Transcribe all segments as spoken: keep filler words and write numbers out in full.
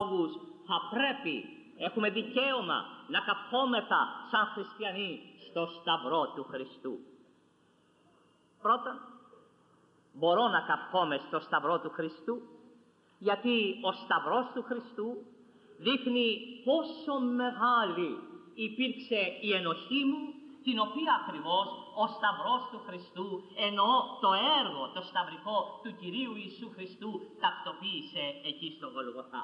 λόγους θα πρέπει, έχουμε δικαίωμα να καυχόμεθα σαν χριστιανοί στο σταυρό του Χριστού. Πρώτον, μπορώ να καυχόμαι στο σταυρό του Χριστού, γιατί ο σταυρός του Χριστού δείχνει πόσο μεγάλη υπήρξε η ενοχή μου, την οποία ακριβώς ο σταυρός του Χριστού, εννοώ το έργο, το σταυρικό του Κυρίου Ιησού Χριστού, τακτοποίησε εκεί στο Γολγοθά.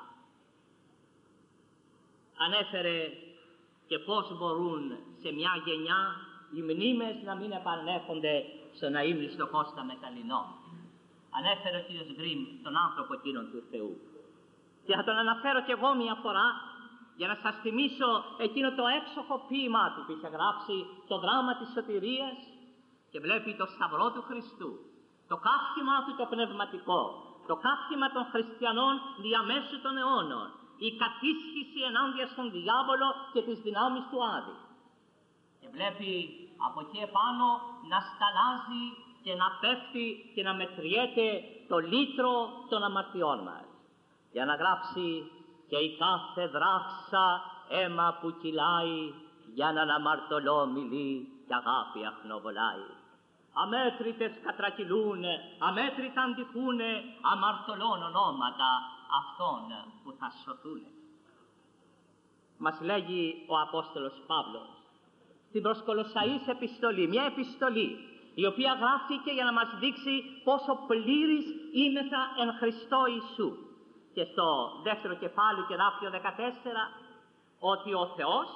Ανέφερε και πώς μπορούν σε μια γενιά οι μνήμες να μην επανέρχονται στον αείμνηστο Κώστα Μεταλλινό. Ανέφερε ο κύριος Γκριμ τον άνθρωπο εκείνον του Θεού. Και θα τον αναφέρω κι εγώ μια φορά, για να σας θυμίσω εκείνο το έξοχο ποίημά του που είχε γράψει, το δράμα της σωτηρίας, και βλέπει το σταυρό του Χριστού, το καύχημα του το πνευματικό, το καύχημα των χριστιανών διαμέσου των αιώνων, η κατίσχυση ενάντια στον διάβολο και τις δυνάμεις του Άδη. Και βλέπει από εκεί επάνω να σταλάζει και να πέφτει και να μετριέται το λίτρο των αμαρτιών μας, για να γράψει και η κάθε δράχσα αίμα που κυλάει, για να αμαρτωλό μιλεί και αγάπη αχνοβολάει. Αμέτρητες κατρακυλούν, αμέτρητα αντιχούνε, αμαρτωλών ονόματα αυτών που θα σωθούν. Μας λέγει ο Απόστολος Παύλος στην προς Κολοσσαείς επιστολή, μια επιστολή η οποία γράφτηκε για να μας δείξει πόσο πλήρης είμεθα εν Χριστώ Ιησού. Και στο δεύτερο κεφάλαιο και δάφιο δεκατέσσερα, ότι ο Θεός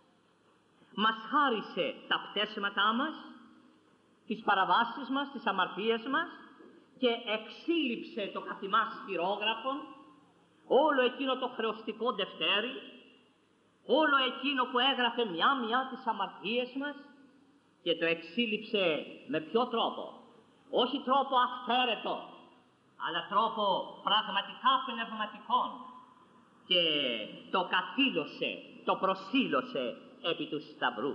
μας χάρισε τα πτέσματά μας, τις παραβάσεις μας, τις αμαρτίες μας, και εξήλυψε το καθ' ημάς χειρόγραφον όλο εκείνο το χρεωστικό δευτέρι, όλο εκείνο που έγραφε μια-μια τις αμαρτίες μας, και το εξήλυψε με ποιο τρόπο? Όχι τρόπο αυθαίρετο, αλλά τρόπο πραγματικά πνευματικών, και το καθήλωσε, το προσήλωσε επί του σταυρού.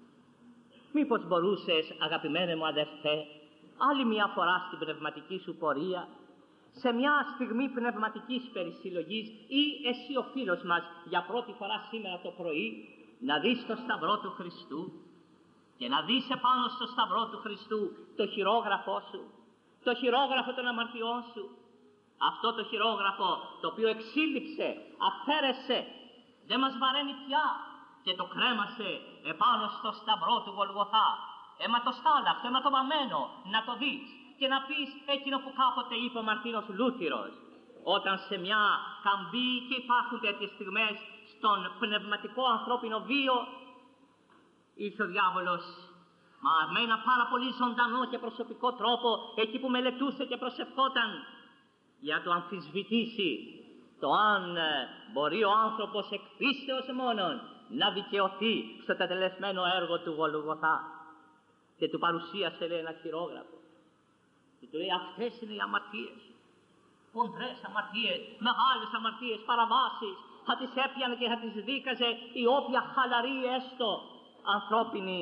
Μήπως μπορούσες, αγαπημένε μου αδερφέ, άλλη μια φορά στην πνευματική σου πορεία, σε μια στιγμή πνευματικής περισυλλογής, ή εσύ ο φίλος μας για πρώτη φορά σήμερα το πρωί, να δεις το σταυρό του Χριστού και να δεις επάνω στο σταυρό του Χριστού το χειρόγραφό σου, το χειρόγραφο των αμαρτιών σου, αυτό το χειρόγραφο το οποίο εξήλυψε, αφαίρεσε, δεν μας βαραίνει πια, και το κρέμασε επάνω στο σταυρό του Γολγοθά, αιματοστάλακτο, αιματοβαμμένο, να το δεις και να πεις εκείνο που κάποτε είπε ο Μαρτίνος Λούθυρος, όταν σε μια καμπή, και υπάρχουν τέτοιες στιγμές στον πνευματικό ανθρώπινο βίο, ήρθε ο διάβολος, μα με ένα πάρα πολύ ζωντανό και προσωπικό τρόπο, εκεί που μελετούσε και προσευχόταν, για να το αμφισβητήσει το αν μπορεί ο άνθρωπος εκ πίστεως μόνον να δικαιωθεί στο τελεσμένο έργο του Γολγοθά. Και του παρουσίασε, λέει, ένα χειρόγραφο και του λέει, αυτές είναι οι αμαρτίες, χονδρές αμαρτίες, μεγάλες αμαρτίες, παραβάσεις, θα τις έπιανε και θα τις δίκαζε η όποια χαλαρή έστω ανθρώπινη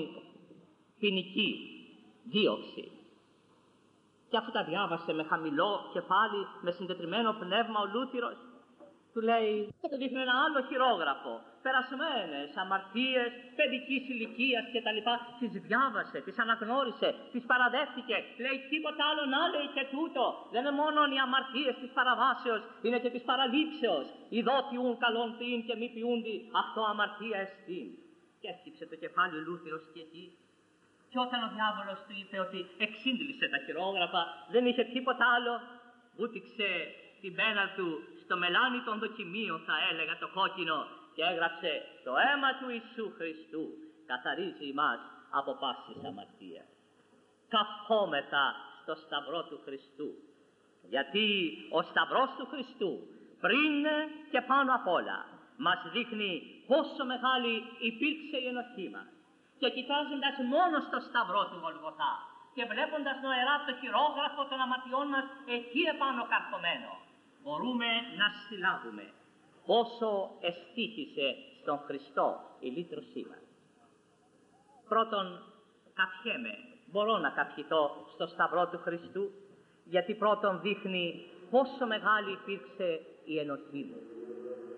ποινική δίωξη. Και αφού τα διάβασε με χαμηλό κεφάλι, με συντετριμμένο πνεύμα, ο Λούθυρος του λέει, και του δείχνει ένα άλλο χειρόγραφο, περασμένες αμαρτίες παιδικής ηλικίας και τα λοιπά, τις διάβασε, τις αναγνώρισε, τις παραδέχτηκε, λέει τίποτα άλλο να λέει και τούτο, δεν είναι μόνο οι αμαρτίες της παραβάσεως, είναι και της παραλήψεως, ειδό ποιούν καλόν ποιήν και μη ποιούντι, αυτό αμαρτία εστίν. Και έσκυψε το κεφάλι ο Λούθυρος και εκεί. Και όταν ο διάβολος του είπε ότι εξήντλησε τα χειρόγραφα, δεν είχε τίποτα άλλο, βούτυξε την πένα του στο μελάνι των δοκιμίων, θα έλεγα, το κόκκινο, και έγραψε, το αίμα του Ιησού Χριστού καθαρίζει εμάς από πάσης αμαρτίας. Καυχόμεθα στο σταυρό του Χριστού, γιατί ο σταυρός του Χριστού πριν και πάνω απ' όλα μας δείχνει πόσο μεγάλη υπήρξε η ενοχή μας. Και κοιτάζοντας μόνο στο σταυρό του Γολγοθά και βλέποντας νοερά το χειρόγραφο των αμαρτιών μας εκεί επάνω καρφωμένο, μπορούμε να συλλάβουμε πόσο εστίχησε στον Χριστό η λύτρωσή μας. Πρώτον, καυχέμαι, μπορώ να καυχηθώ στο σταυρό του Χριστού, γιατί πρώτον δείχνει πόσο μεγάλη υπήρξε η ενοχή μου.